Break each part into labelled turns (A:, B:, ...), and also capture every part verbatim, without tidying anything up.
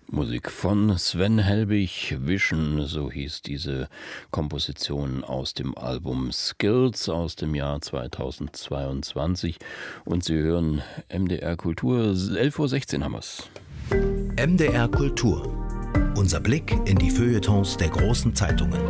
A: Musik von Sven Helbig, Vision, so hieß diese Komposition aus dem Album Skills aus dem Jahr zweitausendzweiundzwanzig. Und Sie hören M D R Kultur, elf Uhr sechzehn haben wir's.
B: M D R Kultur. Unser Blick in die Feuilletons der großen Zeitungen.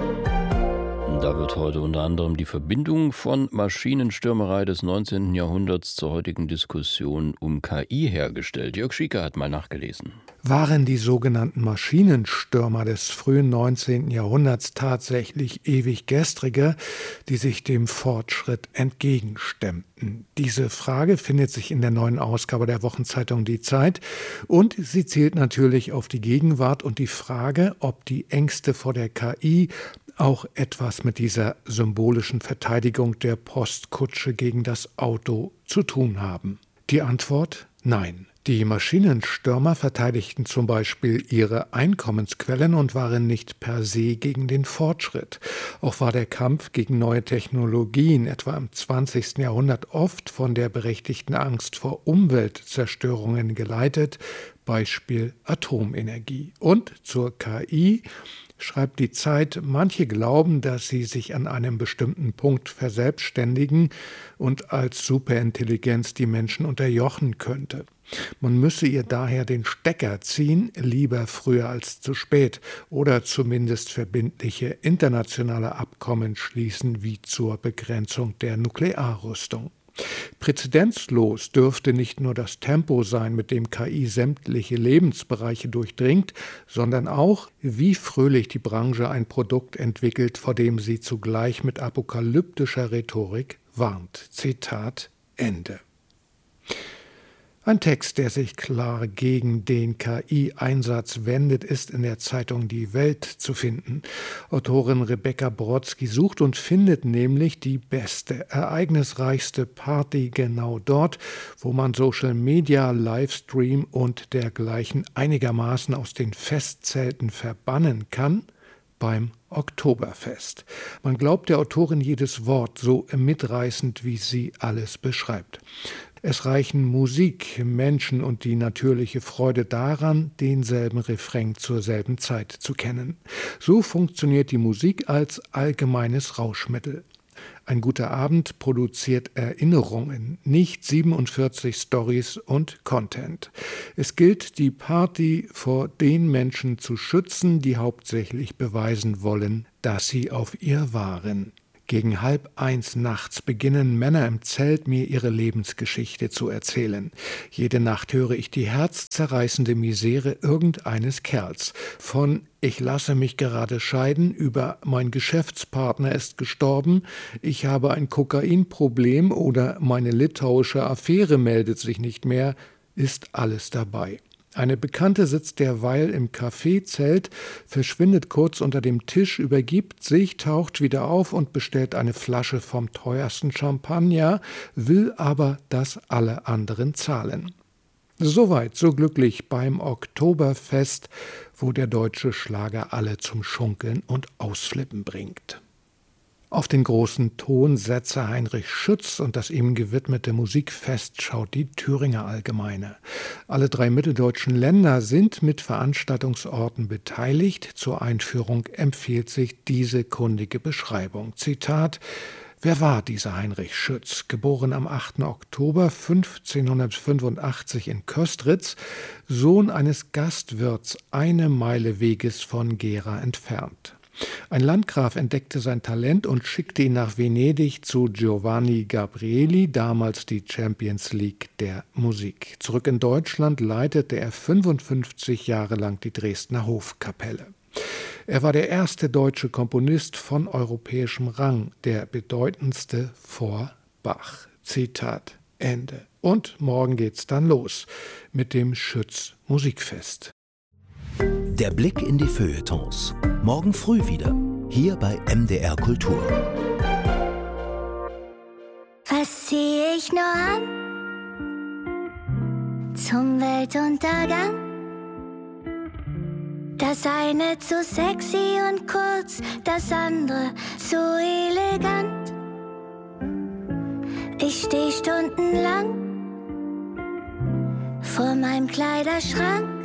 A: Da wird heute unter anderem die Verbindung von Maschinenstürmerei des neunzehnten Jahrhunderts zur heutigen Diskussion um K I hergestellt. Jörg Schieker hat mal nachgelesen.
C: Waren die sogenannten Maschinenstürmer des frühen neunzehnten Jahrhunderts tatsächlich ewig gestrige, die sich dem Fortschritt entgegenstemmten? Diese Frage findet sich in der neuen Ausgabe der Wochenzeitung Die Zeit und sie zielt natürlich auf die Gegenwart und die Frage, ob die Ängste vor der K I auch etwas mit dieser symbolischen Verteidigung der Postkutsche gegen das Auto zu tun haben. Die Antwort: Nein. Die Maschinenstürmer verteidigten zum Beispiel ihre Einkommensquellen und waren nicht per se gegen den Fortschritt. Auch war der Kampf gegen neue Technologien, etwa im zwanzigsten Jahrhundert, oft von der berechtigten Angst vor Umweltzerstörungen geleitet, Beispiel Atomenergie. Und zur K I schreibt die Zeit, manche glauben, dass sie sich an einem bestimmten Punkt verselbstständigen und als Superintelligenz die Menschen unterjochen könnte. Man müsse ihr daher den Stecker ziehen, lieber früher als zu spät, oder zumindest verbindliche internationale Abkommen schließen, wie zur Begrenzung der Nuklearrüstung. Präzedenzlos dürfte nicht nur das Tempo sein, mit dem K I sämtliche Lebensbereiche durchdringt, sondern auch, wie fröhlich die Branche ein Produkt entwickelt, vor dem sie zugleich mit apokalyptischer Rhetorik warnt. Zitat Ende. Ein Text, der sich klar gegen den K I-Einsatz wendet, ist in der Zeitung Die Welt zu finden. Autorin Rebecca Brodsky sucht und findet nämlich die beste, ereignisreichste Party genau dort, wo man Social Media, Livestream und dergleichen einigermaßen aus den Festzelten verbannen kann: beim Oktoberfest. Man glaubt der Autorin jedes Wort, so mitreißend, wie sie alles beschreibt. Es reichen Musik, Menschen und die natürliche Freude daran, denselben Refrain zur selben Zeit zu kennen. So funktioniert die Musik als allgemeines Rauschmittel. Ein guter Abend produziert Erinnerungen, nicht siebenundvierzig Stories und Content. Es gilt, die Party vor den Menschen zu schützen, die hauptsächlich beweisen wollen, dass sie auf ihr waren. Gegen halb eins nachts beginnen Männer im Zelt, mir ihre Lebensgeschichte zu erzählen. Jede Nacht höre ich die herzzerreißende Misere irgendeines Kerls. Von „Ich lasse mich gerade scheiden" über „Mein Geschäftspartner ist gestorben", „Ich habe ein Kokainproblem" oder „Meine litauische Affäre meldet sich nicht mehr", ist alles dabei. Eine Bekannte sitzt derweil im Kaffeezelt, verschwindet kurz unter dem Tisch, übergibt sich, taucht wieder auf und bestellt eine Flasche vom teuersten Champagner, will aber, dass alle anderen zahlen. Soweit, so glücklich beim Oktoberfest, wo der deutsche Schlager alle zum Schunkeln und Ausflippen bringt. Auf den großen Tonsetzer Heinrich Schütz und das ihm gewidmete Musikfest schaut die Thüringer Allgemeine. Alle drei mitteldeutschen Länder sind mit Veranstaltungsorten beteiligt. Zur Einführung empfiehlt sich diese kundige Beschreibung. Zitat: Wer war dieser Heinrich Schütz? Geboren am achten Oktober fünfzehnhundertfünfundachtzig in Köstritz, Sohn eines Gastwirts, eine Meile Weges von Gera entfernt. Ein Landgraf entdeckte sein Talent und schickte ihn nach Venedig zu Giovanni Gabrieli, damals die Champions League der Musik. Zurück in Deutschland leitete er fünfundfünfzig Jahre lang die Dresdner Hofkapelle. Er war der erste deutsche Komponist von europäischem Rang, der bedeutendste vor Bach. Zitat Ende. Und morgen geht's dann los mit dem Schütz Musikfest.
B: Der Blick in die Feuilletons. Morgen früh wieder, hier bei M D R Kultur.
D: Was zieh ich nur an zum Weltuntergang? Das eine zu sexy und kurz, das andere zu elegant. Ich steh stundenlang vor meinem Kleiderschrank